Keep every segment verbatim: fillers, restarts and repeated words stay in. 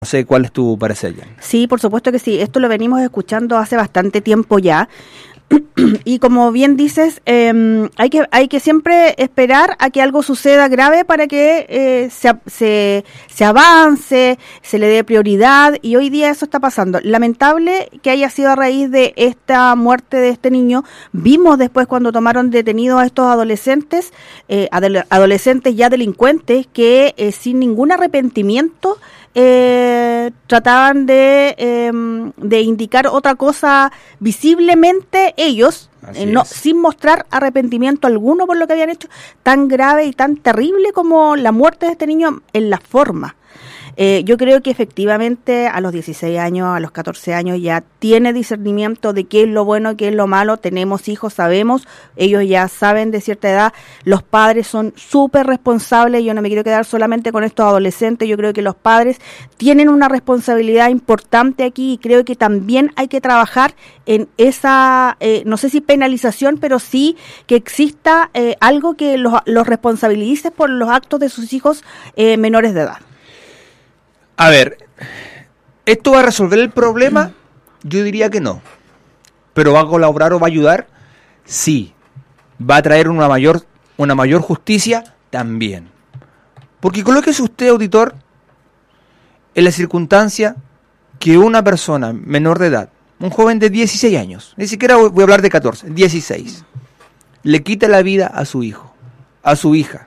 No sé cuál es tu parecer, Jan. Sí, por supuesto que sí. Esto lo venimos escuchando hace bastante tiempo ya. Y como bien dices, eh, hay que hay que siempre esperar a que algo suceda grave para que eh, se, se, se avance, se le dé prioridad, y hoy día eso está pasando. Lamentable que haya sido a raíz de esta muerte de este niño. Vimos después cuando tomaron detenidos a estos adolescentes, eh, adole- adolescentes ya delincuentes, que eh, sin ningún arrepentimiento Eh, trataban de eh, de indicar otra cosa visiblemente ellos, eh, no, sin mostrar arrepentimiento alguno por lo que habían hecho, tan grave y tan terrible como la muerte de este niño en la forma. Eh, yo creo que efectivamente a los dieciséis años, a los catorce años ya tiene discernimiento de qué es lo bueno, qué es lo malo. Tenemos hijos, sabemos, ellos ya saben de cierta edad. Los padres son súper responsables. Yo no me quiero quedar solamente con estos adolescentes. Yo creo que los padres tienen una responsabilidad importante aquí, y creo que también hay que trabajar en esa, eh, no sé si penalización, pero sí que exista eh, algo que los, los responsabilice por los actos de sus hijos eh, menores de edad. A ver, ¿esto va a resolver el problema? Yo diría que no. ¿Pero va a colaborar o va a ayudar? Sí. ¿Va a traer una mayor, una mayor justicia? También. Porque colóquese usted, auditor, en la circunstancia que una persona menor de edad, un joven de dieciséis años, ni siquiera voy a hablar de catorce, dieciséis, le quita la vida a su hijo, a su hija.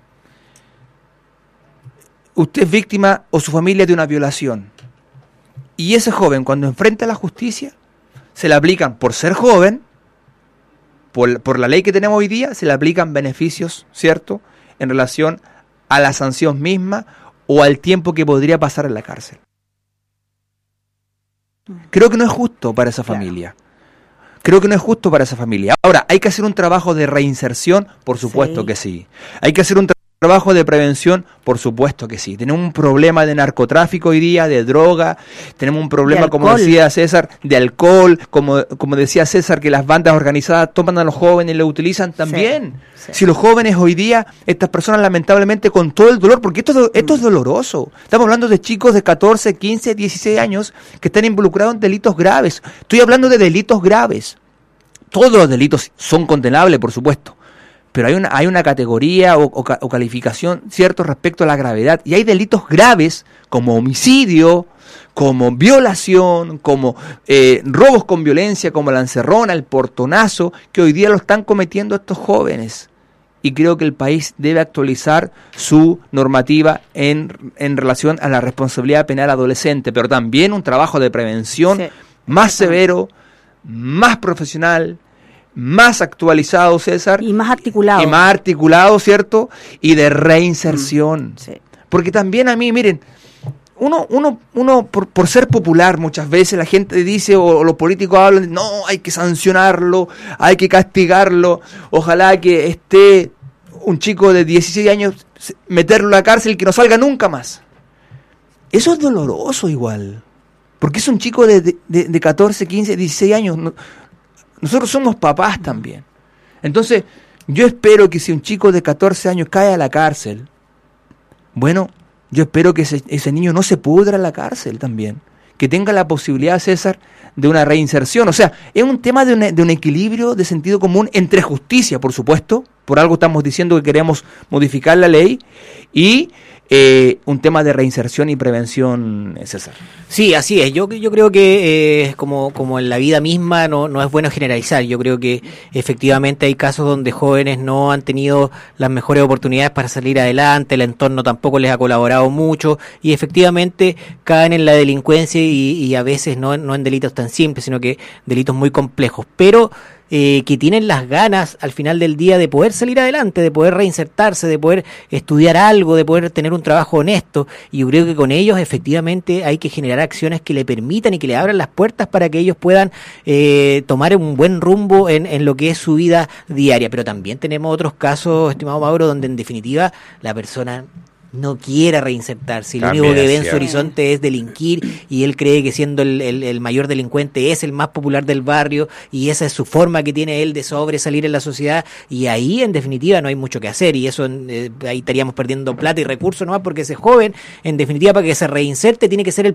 Usted es víctima o su familia de una violación. Y ese joven, cuando enfrenta la justicia, se le aplican, por ser joven, por, por la ley que tenemos hoy día, se le aplican beneficios, ¿cierto?, en relación a la sanción misma o al tiempo que podría pasar en la cárcel. Creo que no es justo para esa familia. Creo que no es justo para esa familia. Ahora, ¿hay que hacer un trabajo de reinserción? Por supuesto sí. que sí. ¿Hay que hacer un tra- trabajo de prevención? Por supuesto que sí. Tenemos un problema de narcotráfico hoy día, de droga. Tenemos un problema, como decía César, de alcohol. Como, como decía César, que las bandas organizadas toman a los jóvenes y lo utilizan también. Sí, sí. Si los jóvenes hoy día, estas personas lamentablemente con todo el dolor, porque esto, esto es doloroso. Estamos hablando de chicos de catorce, quince, dieciséis años que están involucrados en delitos graves. Estoy hablando de delitos graves. Todos los delitos son condenables, por supuesto, pero hay una, hay una categoría o, o, o calificación, cierto, respecto a la gravedad. Y hay delitos graves como homicidio, como violación, como eh, robos con violencia, como la encerrona, el portonazo, que hoy día lo están cometiendo estos jóvenes. Y creo que el país debe actualizar su normativa en, en relación a la responsabilidad penal adolescente, pero también un trabajo de prevención sí. más severo, más profesional, más actualizado, César. Y más articulado. Y más articulado, ¿cierto? Y de reinserción. Mm, sí. Porque también a mí, miren, uno, uno, uno por, por ser popular muchas veces la gente dice, o, o los políticos hablan, no, hay que sancionarlo, hay que castigarlo, ojalá que esté un chico de dieciséis años, meterlo en la cárcel y que no salga nunca más. Eso es doloroso igual. Porque es un chico de, de, de catorce, quince, dieciséis años. Nosotros somos papás también. Entonces, yo espero que si un chico de catorce años cae a la cárcel, bueno, yo espero que ese, ese niño no se pudra en la cárcel también. Que tenga la posibilidad, César, de una reinserción. O sea, es un tema de un, de un equilibrio de sentido común entre justicia, por supuesto. Por algo estamos diciendo que queremos modificar la ley. Y Eh, un tema de reinserción y prevención, César. Sí, así es. Yo yo creo que eh, como como en la vida misma no no es bueno generalizar. Yo creo que efectivamente hay casos donde jóvenes no han tenido las mejores oportunidades para salir adelante, el entorno tampoco les ha colaborado mucho y efectivamente caen en la delincuencia y, y a veces no, no en delitos tan simples, sino que delitos muy complejos. Pero Eh, que tienen las ganas al final del día de poder salir adelante, de poder reinsertarse, de poder estudiar algo, de poder tener un trabajo honesto, y yo creo que con ellos efectivamente hay que generar acciones que le permitan y que le abran las puertas para que ellos puedan eh, tomar un buen rumbo en, en lo que es su vida diaria. Pero también tenemos otros casos, estimado Mauro, donde en definitiva la persona no quiera reinsertarse, y lo También único que ve es en su cierto. horizonte es delinquir, y él cree que siendo el, el, el mayor delincuente es el más popular del barrio, y esa es su forma que tiene él de sobresalir en la sociedad, y ahí en definitiva no hay mucho que hacer, y eso eh, ahí estaríamos perdiendo plata y recursos nomás, porque ese joven, en definitiva, para que se reinserte tiene que ser el